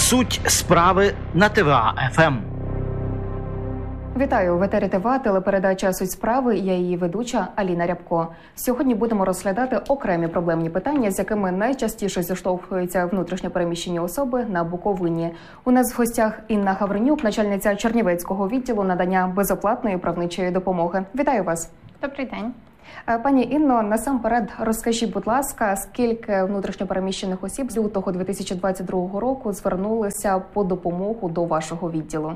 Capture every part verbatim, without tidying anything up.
Суть справи на ТВА еф ем. Вітаю, в етері ТВА, телепередача «Суть справи», я її ведуча Аліна Рябко. Сьогодні будемо розглядати окремі проблемні питання, з якими найчастіше зіштовхуються внутрішньо переміщені особи на Буковині. У нас в гостях Інна Гавренюк, начальниця Чернівецького відділу надання безоплатної правничої допомоги. Вітаю вас. Добрий день. Пані Інно, насамперед розкажіть, будь ласка, скільки внутрішньо переміщених осіб з лютого дві тисячі двадцять другого року звернулися по допомогу до вашого відділу?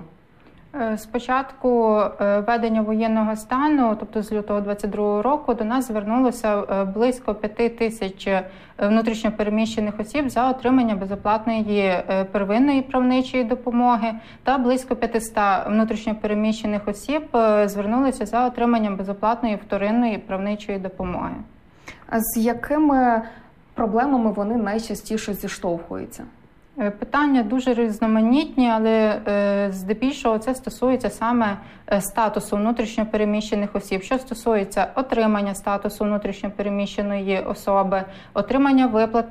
З початку введення воєнного стану, тобто з лютого двадцять другого року, до нас звернулося близько п'яти тисяч внутрішньо переміщених осіб за отримання безоплатної первинної правничої допомоги та близько п'ятисот внутрішньо переміщених осіб звернулися за отриманням безоплатної вторинної правничої допомоги. А з якими проблемами вони найчастіше зіштовхуються? Питання дуже різноманітні, але здебільшого це стосується саме статусу внутрішньо переміщених осіб. Що стосується отримання статусу внутрішньо переміщеної особи, отримання виплат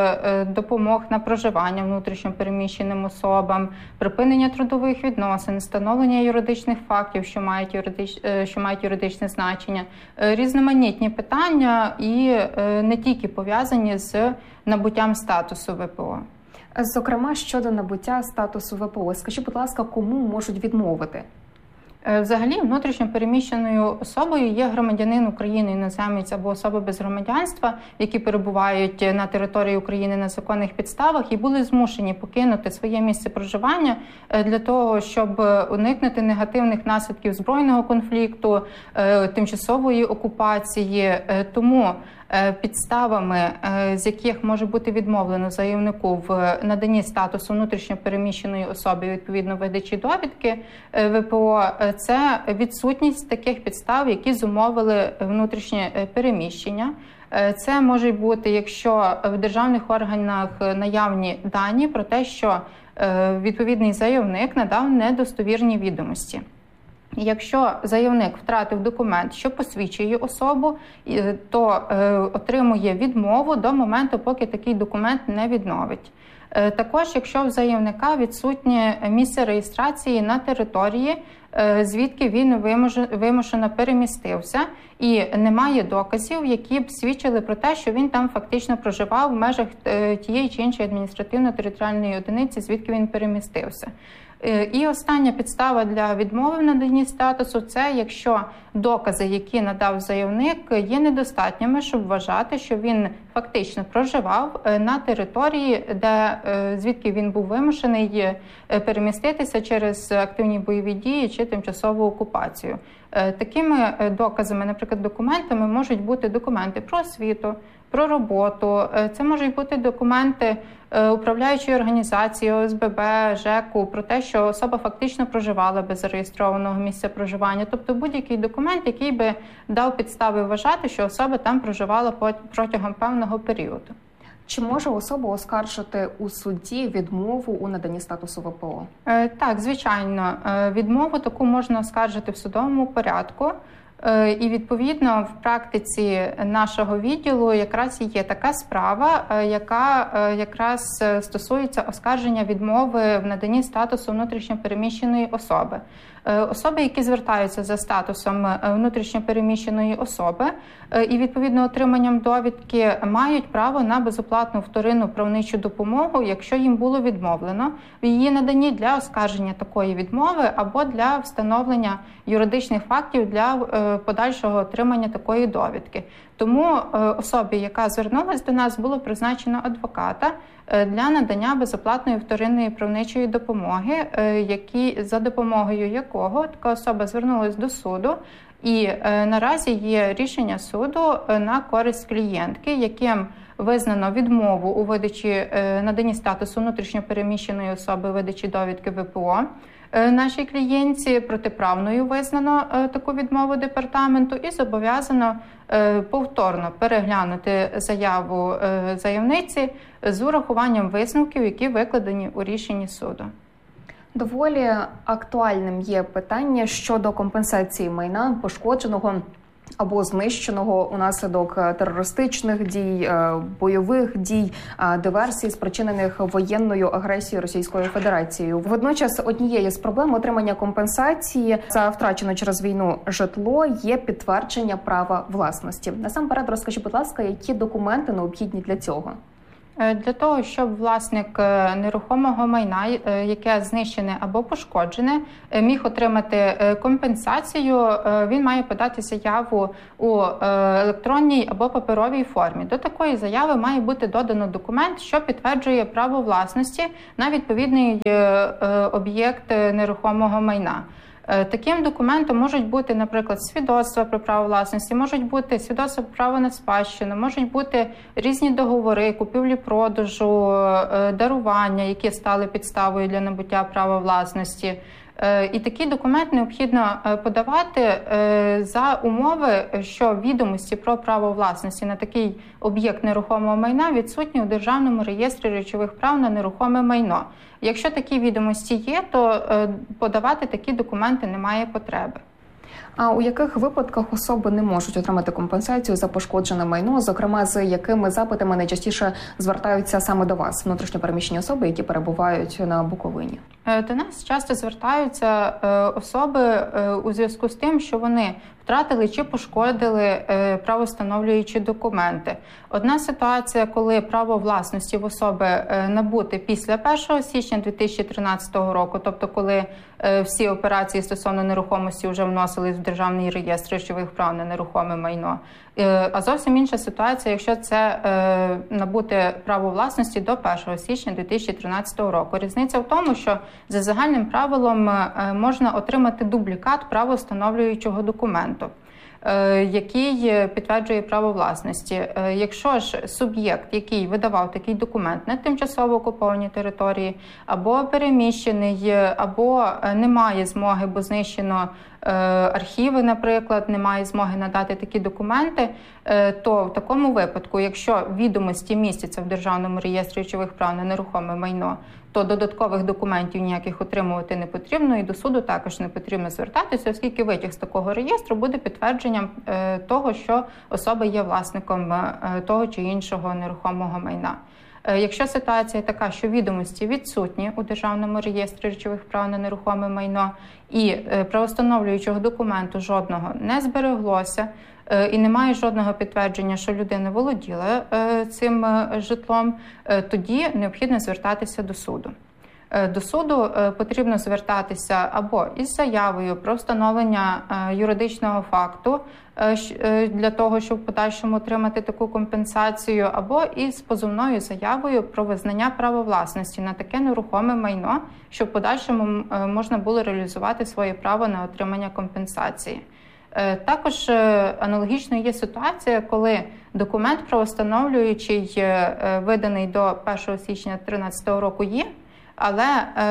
допомог на проживання внутрішньо переміщеним особам, припинення трудових відносин, встановлення юридичних фактів, що мають, юридич... що мають юридичне значення. Різноманітні питання і не тільки пов'язані з набуттям статусу ве пе о. Зокрема, щодо набуття статусу ве пе о, скажіть, будь ласка, кому можуть відмовити? Взагалі, внутрішньо переміщеною особою є громадянин України, іноземець або особа без громадянства, які перебувають на території України на законних підставах і були змушені покинути своє місце проживання для того, щоб уникнути негативних наслідків збройного конфлікту, тимчасової окупації. Тому підставами, з яких може бути відмовлено заявнику в наданні статусу внутрішньо переміщеної особи відповідно видачі довідки ве пе о, це відсутність таких підстав, які зумовили внутрішнє переміщення. Це може бути, якщо в державних органах наявні дані про те, що відповідний заявник надав недостовірні відомості. Якщо заявник втратив документ, що посвідчує особу, то отримує відмову до моменту, поки такий документ не відновить. Також, якщо в заявника відсутнє місце реєстрації на території, звідки він вимушено перемістився, і немає доказів, які б свідчили про те, що він там фактично проживав в межах тієї чи іншої адміністративно-територіальної одиниці, звідки він перемістився. І остання підстава для відмови в наданні статусу – це якщо докази, які надав заявник, є недостатніми, щоб вважати, що він фактично проживав на території, де, звідки він був вимушений переміститися через активні бойові дії чи тимчасову окупацію. Такими доказами, наприклад, документами можуть бути документи про освіту, про роботу, це можуть бути документи управляючої організації, о ес бе бе, ЖЕКу, про те, що особа фактично проживала без зареєстрованого місця проживання. Тобто будь-який документ, який би дав підстави вважати, що особа там проживала протягом певного періоду. Чи може особа оскаржити у суді відмову у наданні статусу ве пе о? Так, звичайно. Відмову таку можна оскаржити в судовому порядку. І, відповідно, в практиці нашого відділу якраз і є така справа, яка якраз стосується оскарження відмови в наданні статусу внутрішньо переміщеної особи. Особи, які звертаються за статусом внутрішньо переміщеної особи і, відповідно, отриманням довідки, мають право на безоплатну вторинну правничу допомогу, якщо їм було відмовлено в її наданні для оскарження такої відмови або для встановлення юридичних фактів для подальшого отримання такої довідки. Тому особі, яка звернулася до нас, було призначено адвоката для надання безоплатної вторинної правничої допомоги, які, за допомогою якого така особа звернулася до суду. І наразі є рішення суду на користь клієнтки, яким визнано відмову у видачі наданні статусу внутрішньо переміщеної особи видачі довідки ве пе о. Нашій клієнтці протиправною визнано таку відмову департаменту і зобов'язано повторно переглянути заяву заявниці з урахуванням висновків, які викладені у рішенні суду. Доволі актуальним є питання щодо компенсації майна, пошкодженого або знищеного унаслідок терористичних дій, бойових дій, диверсій, спричинених воєнною агресією Російською Федерацією. Водночас однією з проблем отримання компенсації за втрачене через війну житло є підтвердження права власності. Насамперед, розкажіть, будь ласка, які документи необхідні для цього? Для того, щоб власник нерухомого майна, яке знищене або пошкоджене, міг отримати компенсацію, він має подати заяву у електронній або паперовій формі. До такої заяви має бути додано документ, що підтверджує право власності на відповідний об'єкт нерухомого майна. Таким документом можуть бути, наприклад, свідоцтва про право власності, можуть бути свідоцтва про право на спадщину, можуть бути різні договори, купівлі-продажу, дарування, які стали підставою для набуття права власності. І такий документ необхідно подавати за умови, що відомості про право власності на такий об'єкт нерухомого майна відсутні у Державному реєстрі речових прав на нерухоме майно. Якщо такі відомості є, то подавати такі документи немає потреби. А у яких випадках особи не можуть отримати компенсацію за пошкоджене майно, зокрема, з якими запитами найчастіше звертаються саме до вас, внутрішньо переміщені особи, які перебувають на Буковині? До нас часто звертаються особи у зв'язку з тим, що вони втратили чи пошкодили правовстановлюючі документи. Одна ситуація, коли право власності в особи набуте після першого січня дві тисячі тринадцятого року, тобто коли всі операції стосовно нерухомості вже вносились в Державний реєстр речових прав на нерухоме майно. А зовсім інша ситуація, якщо це набуте право власності до першого січня дві тисячі тринадцятого року. Різниця в тому, що за загальним правилом можна отримати дублікат правовстановлюючого документу, який підтверджує право власності. Якщо ж суб'єкт, який видавав такий документ на тимчасово окупованій території, або переміщений, або не має змоги, бо знищено архіви, наприклад, не має змоги надати такі документи, то в такому випадку, якщо відомості містяться в Державному реєстрі речових прав на нерухоме майно, то додаткових документів ніяких отримувати не потрібно, і до суду також не потрібно звертатися, оскільки витяг з такого реєстру буде підтвердженням того, що особа є власником того чи іншого нерухомого майна. Якщо ситуація така, що відомості відсутні у Державному реєстрі речових прав на нерухоме майно і правовстановлюючого документу жодного не збереглося, і немає жодного підтвердження, що людина володіла цим житлом, тоді необхідно звертатися до суду. До суду потрібно звертатися або із заявою про встановлення юридичного факту для того, щоб в подальшому отримати таку компенсацію, або із позовною заявою про визнання права власності на таке нерухоме майно, щоб в подальшому можна було реалізувати своє право на отримання компенсації. Також аналогічно є ситуація, коли документ правовстановлюючий, виданий до першого січня дві тисячі тринадцятого року, є, але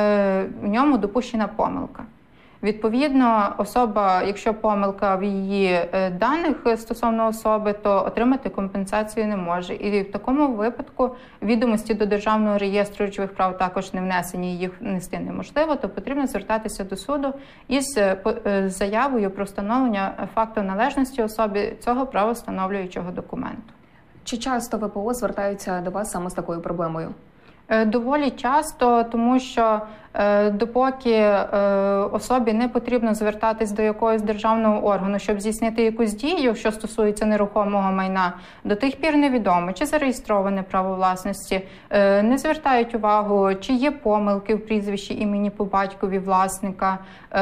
в ньому допущена помилка. Відповідно, особа, якщо помилка в її даних стосовно особи, то отримати компенсацію не може. І в такому випадку відомості до Державного реєстру речових прав також не внесені, їх внести неможливо, то потрібно звертатися до суду із заявою про встановлення факту належності особі цього правовстановлюючого документу. Чи часто ВПО звертаються до вас саме з такою проблемою? Доволі часто, тому що допоки особі не потрібно звертатись до якогось державного органу, щоб здійснити якусь дію, що стосується нерухомого майна, до тих пір невідомо, чи зареєстроване право власності, не звертають увагу, чи є помилки в прізвищі, імені, по батькові власника.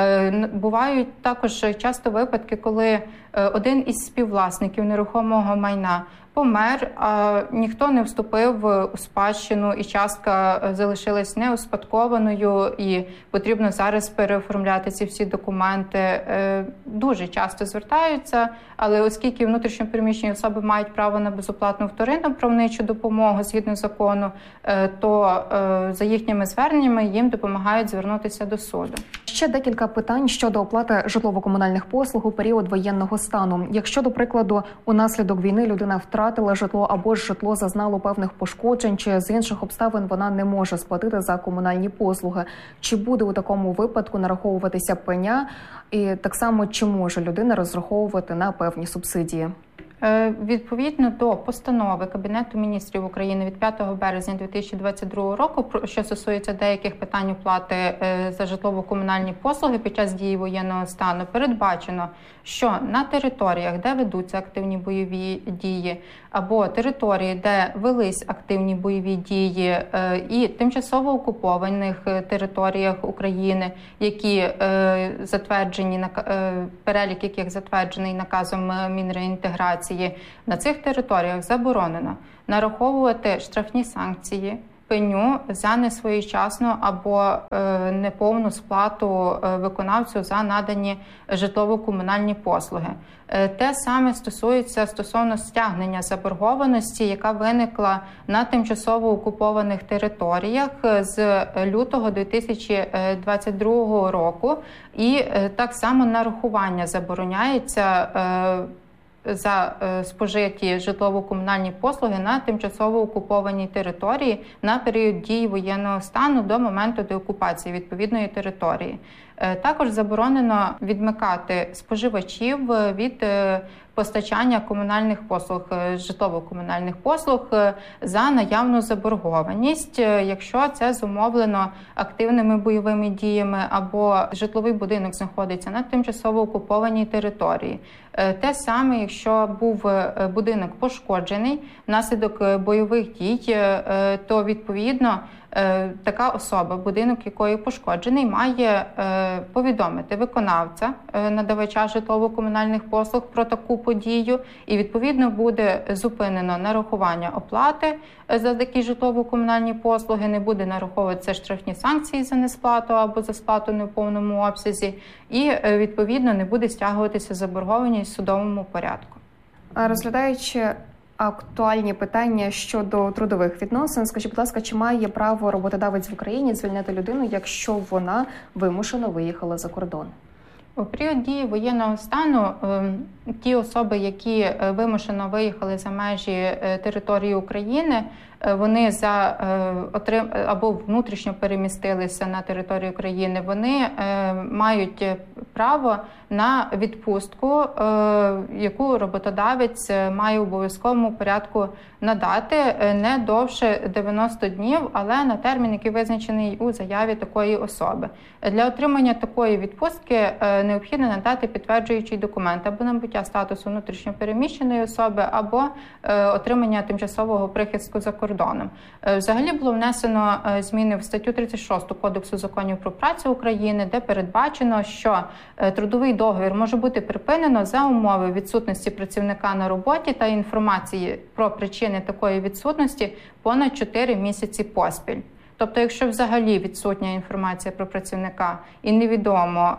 Бувають також часто випадки, коли один із співвласників нерухомого майна помер, а ніхто не вступив у спадщину, і частка залишилась неуспадкованою, і потрібно зараз переоформляти ці всі документи. Дуже часто звертаються, але оскільки внутрішньо переміщені особи мають право на безоплатну вторинну правничу допомогу згідно закону, то за їхніми зверненнями їм допомагають звернутися до суду. Ще декілька питань щодо оплати житлово-комунальних послуг у період воєнного стану. Якщо, до прикладу, унаслідок війни людина втратила житло або ж житло зазнало певних пошкоджень, чи з інших обставин вона не може сплатити за комунальні послуги, чи буде у такому випадку нараховуватися пеня? І так само, чи може людина розраховувати на певні субсидії? Відповідно до постанови Кабінету міністрів України від п'ятого березня дві тисячі двадцять другого року, що стосується деяких питань оплати за житлово-комунальні послуги під час дії воєнного стану, передбачено, що на територіях, де ведуться активні бойові дії, або території, де велись активні бойові дії, і тимчасово окупованих територіях України, які затверджені, перелік яких затверджений наказом Мінреінтеграції, на цих територіях заборонено нараховувати штрафні санкції, пеню за несвоєчасну або е, неповну сплату е, виконавцю за надані житлово-комунальні послуги. Е, те саме стосується стосовно стягнення заборгованості, яка виникла на тимчасово окупованих територіях з лютого дві тисячі двадцять другого року. І е, так само нарахування забороняється е, за спожиті житлово-комунальні послуги на тимчасово окупованій території на період дії воєнного стану до моменту деокупації відповідної території. Також заборонено відмикати споживачів від постачання комунальних послуг, житлово-комунальних послуг за наявну заборгованість, якщо це зумовлено активними бойовими діями або житловий будинок знаходиться на тимчасово окупованій території. Те саме, якщо був будинок пошкоджений внаслідок бойових дій, то відповідно така особа, будинок якої пошкоджений, має повідомити виконавця, надавача житлово-комунальних послуг про таку подію, і відповідно буде зупинено нарахування оплати за такі житлово-комунальні послуги, не буде нараховуватися штрафні санкції за несплату або за сплату не в повному обсязі, і відповідно не буде стягуватися заборгованість в судовому порядку. Розглядаючи актуальні питання щодо трудових відносин, скажіть, будь ласка, чи має право роботодавець в Україні звільнити людину, якщо вона вимушено виїхала за кордон? У період дії воєнного стану ті особи, які вимушено виїхали за межі території України, вони за отрим або внутрішньо перемістилися на територію України, вони мають право на відпустку, яку роботодавець має в обов'язковому порядку надати не довше дев'яноста днів, але на термін, який визначений у заяві такої особи. Для отримання такої відпустки необхідно надати підтверджуючий документ або набуття статусу внутрішньо переміщеної особи, або отримання тимчасового прихистку за кордоном. Взагалі було внесено зміни в статтю тридцять шосту Кодексу законів про працю України, де передбачено, що трудовий договір може бути припинено за умови відсутності працівника на роботі та інформації про причини такої відсутності понад чотири місяці поспіль. Тобто, якщо взагалі відсутня інформація про працівника і невідомо,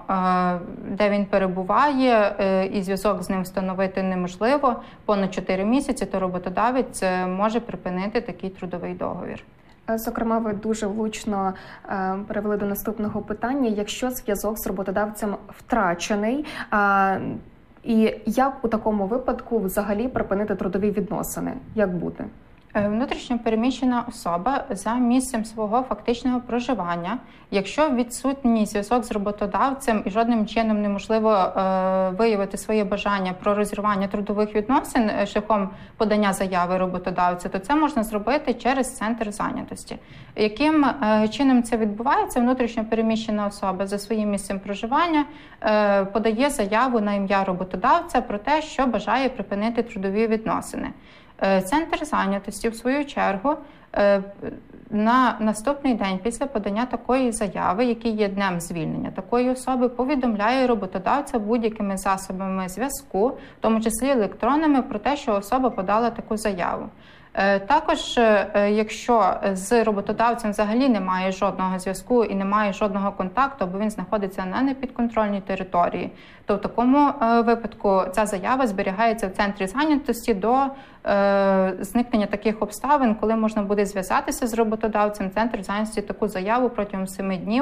де він перебуває, і зв'язок з ним встановити неможливо понад чотири місяці, то роботодавець може припинити такий трудовий договір. Зокрема, ви дуже влучно е, перевели до наступного питання. Якщо зв'язок з роботодавцем втрачений, е, і як у такому випадку взагалі припинити трудові відносини? Як бути? Внутрішньо переміщена особа за місцем свого фактичного проживання, якщо відсутній зв'язок з роботодавцем і жодним чином неможливо е, виявити своє бажання про розірвання трудових відносин шляхом подання заяви роботодавцю, то це можна зробити через центр зайнятості. Яким е, чином це відбувається? Внутрішньо переміщена особа за своїм місцем проживання е, подає заяву на ім'я роботодавця про те, що бажає припинити трудові відносини. Центр зайнятості, в свою чергу, на наступний день після подання такої заяви, який є днем звільнення такої особи, повідомляє роботодавця будь-якими засобами зв'язку, в тому числі електронними, про те, що особа подала таку заяву. Також, якщо з роботодавцем взагалі немає жодного зв'язку і немає жодного контакту, або він знаходиться на непідконтрольній території, то в такому випадку ця заява зберігається в центрі зайнятості до зникнення таких обставин, коли можна буде зв'язатися з роботодавцем. Центр зайнятості таку заяву протягом семи днів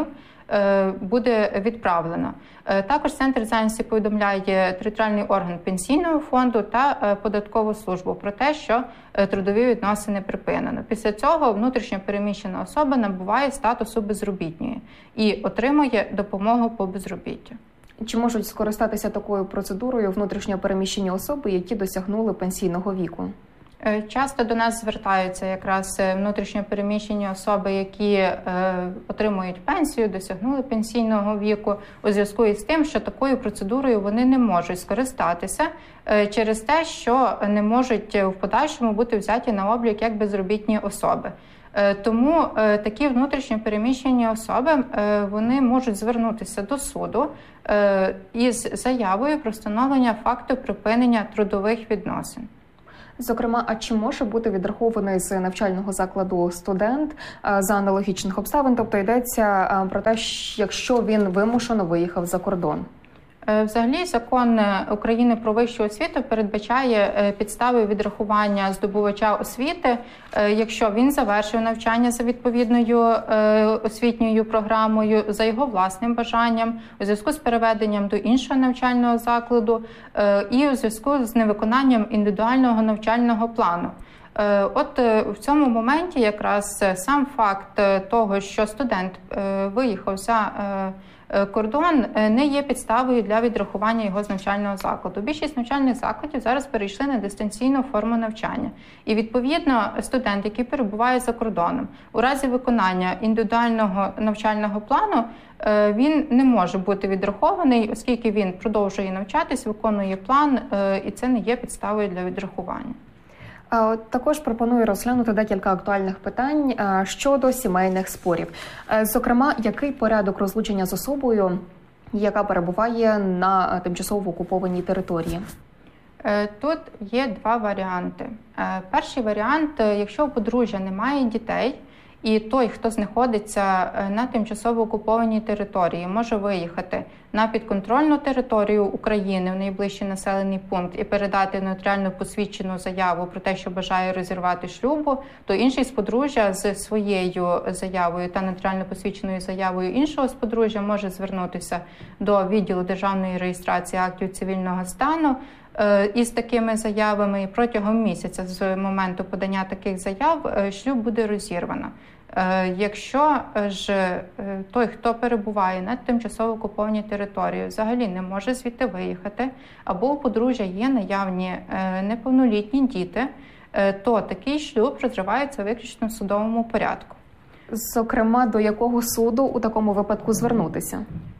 буде відправлено. Також Центр зайнятості повідомляє територіальний орган пенсійного фонду та податкову службу про те, що трудові відносини припинено. Після цього внутрішньо переміщена особа набуває статусу безробітної і отримує допомогу по безробіттю. Чи можуть скористатися такою процедурою внутрішньо переміщені особи, які досягнули пенсійного віку? Часто до нас звертаються якраз внутрішньо переміщені особи, які е, отримують пенсію, досягнули пенсійного віку, у зв'язку із тим, що такою процедурою вони не можуть скористатися е, через те, що не можуть в подальшому бути взяті на облік як безробітні особи. Е, тому е, такі внутрішньо переміщені особи, е, вони можуть звернутися до суду е, із заявою про встановлення факту припинення трудових відносин. Зокрема, а чи може бути відрахований з навчального закладу студент за аналогічних обставин? Тобто йдеться про те, якщо він вимушено виїхав за кордон? Взагалі, закон України про вищу освіту передбачає підстави відрахування здобувача освіти, якщо він завершив навчання за відповідною освітньою програмою, за його власним бажанням, у зв'язку з переведенням до іншого навчального закладу і у зв'язку з невиконанням індивідуального навчального плану. От в цьому моменті якраз сам факт того, що студент виїхав за кордон, не є підставою для відрахування його з навчального закладу. Більшість навчальних закладів зараз перейшли на дистанційну форму навчання. І, відповідно, студент, який перебуває за кордоном, у разі виконання індивідуального навчального плану, він не може бути відрахований, оскільки він продовжує навчатись, виконує план, і це не є підставою для відрахування. Також пропоную розглянути декілька актуальних питань щодо сімейних спорів. Зокрема, який порядок розлучення з особою, яка перебуває на тимчасово окупованій території? Тут є два варіанти. Перший варіант, якщо у подружжя немає дітей, і той, хто знаходиться на тимчасово окупованій території, може виїхати на підконтрольну територію України в найближчий населений пункт і передати нотаріально посвідчену заяву про те, що бажає розірвати шлюбу, то інший з подружжя з своєю заявою та нотаріально посвідченою заявою іншого з подружжя може звернутися до відділу державної реєстрації актів цивільного стану із такими заявами, і протягом місяця з моменту подання таких заяв шлюб буде розірвано. Якщо ж той, хто перебуває на тимчасово окупованій території, взагалі не може звідти виїхати, або у подружжя є наявні неповнолітні діти, то такий шлюб розривається виключно в судовому порядку. Зокрема, до якого суду у такому випадку звернутися?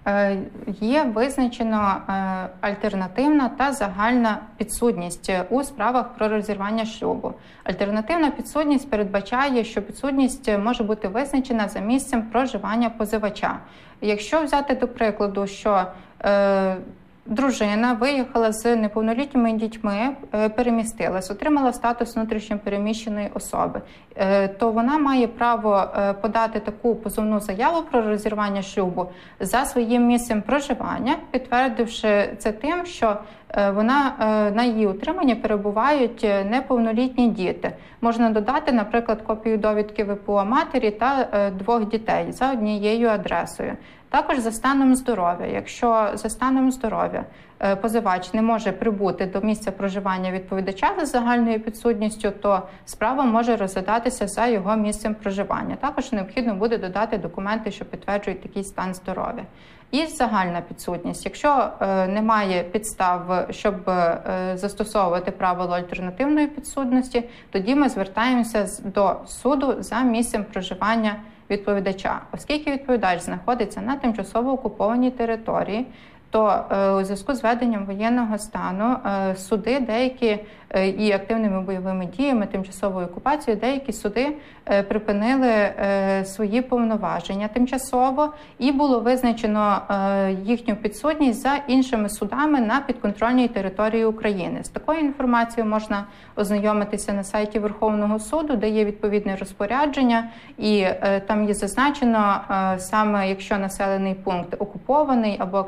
Є визначено альтернативна та загальна підсудність у справах про розірвання шлюбу. Альтернативна підсудність передбачає, що підсудність може бути визначена за місцем проживання позивача. Якщо взяти до прикладу, що е, дружина виїхала з неповнолітніми дітьми, перемістилась, отримала статус внутрішньо переміщеної особи, то вона має право подати таку позовну заяву про розірвання шлюбу за своїм місцем проживання, підтвердивши це тим, що вона, на її утриманні перебувають неповнолітні діти. Можна додати, наприклад, копію довідки ВПО матері та двох дітей за однією адресою. Також за станом здоров'я. Якщо за станом здоров'я позивач не може прибути до місця проживання відповідача за загальною підсудністю, то справа може розглядатися за його місцем проживання. Також необхідно буде додати документи, що підтверджують такий стан здоров'я. І загальна підсудність. Якщо е, немає підстав, щоб е, застосовувати правило альтернативної підсудності, тоді ми звертаємося до суду за місцем проживання відповідача. Оскільки відповідач знаходиться на тимчасово окупованій території, то е, у зв'язку з введенням воєнного стану е, суди деякі е, і активними бойовими діями, тимчасовою окупацією, деякі суди е, припинили е, свої повноваження тимчасово, і було визначено е, їхню підсудність за іншими судами на підконтрольній території України. З такою інформацією можна ознайомитися на сайті Верховного суду, де є відповідне розпорядження, і е, там є зазначено е, саме, якщо населений пункт окупований або активні бойові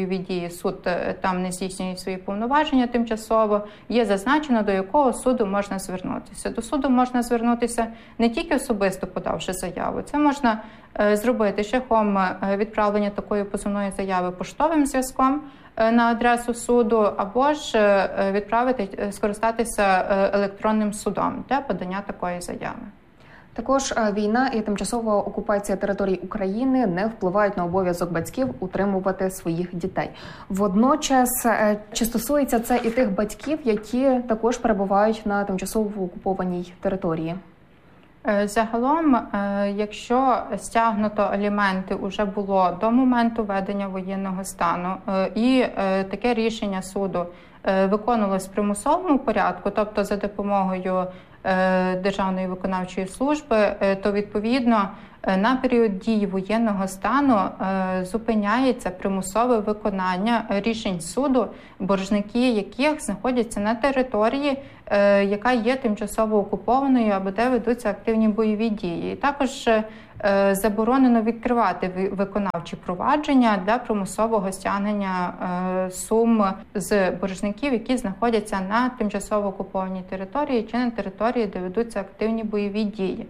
бойові дії, суд там не здійснює свої повноваження тимчасово, є зазначено, до якого суду можна звернутися. До суду можна звернутися не тільки особисто подавши заяву, це можна зробити шляхом відправлення такої позовної заяви поштовим зв'язком на адресу суду, або ж відправити, скористатися електронним судом для подання такої заяви. Також війна і тимчасова окупація територій України не впливають на обов'язок батьків утримувати своїх дітей. Водночас, чи стосується це і тих батьків, які також перебувають на тимчасово окупованій території? Загалом, якщо стягнуто аліменти вже було до моменту введення воєнного стану і таке рішення суду виконувалось в примусовому порядку, тобто за допомогою Державної виконавчої служби, то відповідно на період дії воєнного стану зупиняється примусове виконання рішень суду, боржники яких знаходяться на території, яка є тимчасово окупованою або де ведуться активні бойові дії. І також заборонено відкривати виконавчі провадження для примусового стягнення сум з боржників, які знаходяться на тимчасово окупованій території чи на території, де ведуться активні бойові дії.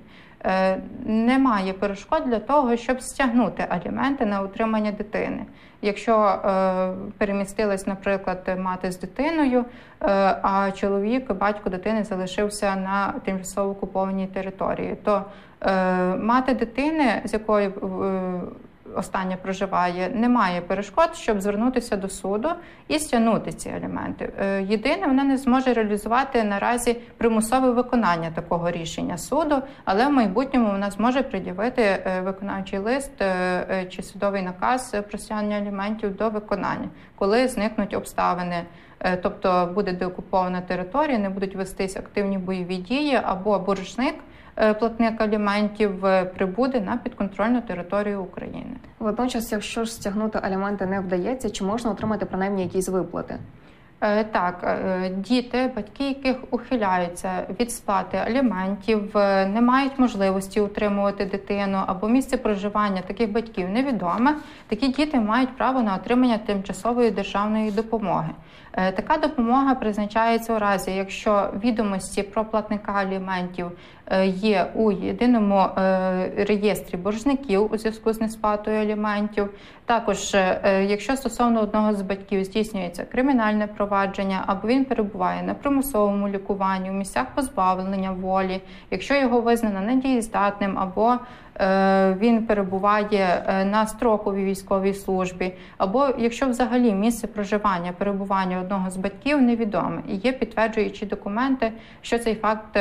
Немає перешкод для того, щоб стягнути аліменти на утримання дитини. Якщо е, перемістилась, наприклад, мати з дитиною, е, а чоловік, батько дитини залишився на тимчасово окупованій території, то е, мати дитини, з якою е, остання проживає, немає перешкод, щоб звернутися до суду і стягнути ці аліменти. Єдине, вона не зможе реалізувати наразі примусове виконання такого рішення суду, але в майбутньому вона зможе пред'явити виконавчий лист чи судовий наказ про стягнення аліментів до виконання, коли зникнуть обставини, тобто буде деокупована територія, не будуть вестись активні бойові дії, або боржник, платник аліментів, прибуде на підконтрольну територію України. Водночас, якщо ж стягнути аліменти не вдається, чи можна отримати принаймні якісь виплати? Так, діти, батьки, яких ухиляються від сплати аліментів, не мають можливості утримувати дитину або місце проживання таких батьків невідоме, такі діти мають право на отримання тимчасової державної допомоги. Така допомога призначається у разі, якщо відомості про платника аліментів є у єдиному реєстрі боржників у зв'язку з несплатою аліментів. Також, якщо стосовно одного з батьків здійснюється кримінальне провадження, або він перебуває на примусовому лікуванні у місцях позбавлення волі, якщо його визнано недієздатним, або він перебуває на строковій військовій службі, або якщо взагалі місце проживання, перебування одного з батьків невідоме і є підтверджуючі документи, що цей факт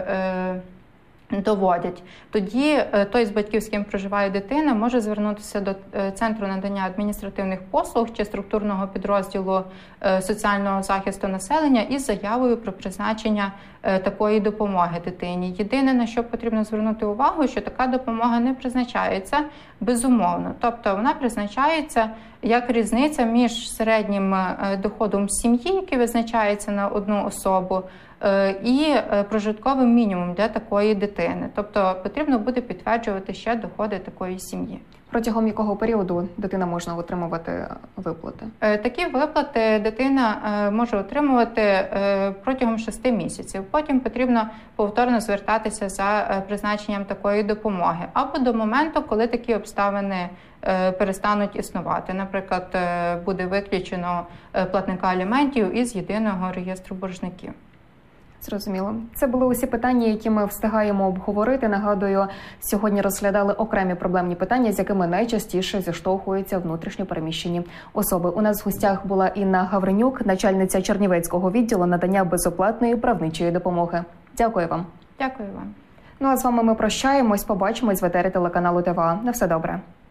доводять. Тоді той з батьків, з ким проживає дитина, може звернутися до Центру надання адміністративних послуг чи структурного підрозділу соціального захисту населення із заявою про призначення такої допомоги дитині. Єдине, на що потрібно звернути увагу, що така допомога не призначається безумовно. Тобто вона призначається як різниця між середнім доходом сім'ї, який визначається на одну особу, і прожитковим мінімумом для такої дитини. Тобто потрібно буде підтверджувати ще доходи такої сім'ї. Протягом якого періоду дитина може отримувати виплати? Такі виплати дитина може отримувати протягом шести місяців. Потім потрібно повторно звертатися за призначенням такої допомоги. Або до моменту, коли такі обставини перестануть існувати. Наприклад, буде виключено платника аліментів із єдиного реєстру боржників. Зрозуміло. Це були усі питання, які ми встигаємо обговорити. Нагадую, сьогодні розглядали окремі проблемні питання, з якими найчастіше зіштовхуються внутрішньо переміщені особи. У нас в гостях була Інна Гавренюк, начальниця Чернівецького відділу надання безоплатної правничої допомоги. Дякую вам. Дякую вам. Ну а з вами ми прощаємось, побачимось в етері телеканалу ТВА. На все добре.